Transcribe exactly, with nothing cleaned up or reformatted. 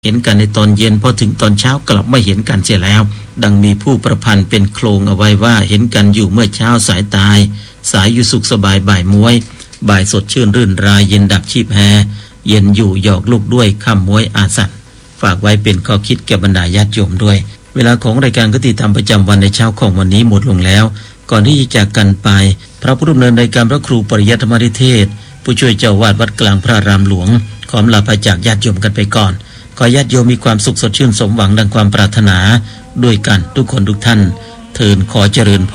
เห็นกันในตอนเย็นพอถึงตอนเช้ากลับไม่เห็นกันเสียแล้วดังมีผู้ประพันธ์เป็นโครงเอาไว้ว่าเห็นกันอยู่เมื่อเช้าสายตายสายอยู่สุขสบายบ่ายมวยบ่ายสดชื่นรื่นรายเย็นดับชีพแฮเย็นอยู่หยอกลูกด้วยคำมวยอาสันฝากไว้เป็นข้อคิดแก่บรรดาญาติโยมด้วยเวลาของรายการคติธรรมประจำวันในเช้าของวันนี้หมดลงแล้วก่อนที่จะจากกันไปพระผู้ดำเนินรายการพระครูปริยัติธรรมนิเทศผู้ช่วยเจ้าวาดวัดกลางพระรามหลวงขอลาไปจากญาติโยมกันไปก่อนขอญาติโยมมีความสุขสดชื่นสมหวังดังความปรารถนาด้วยกันทุกคนทุกท่านเทินขอเจริญ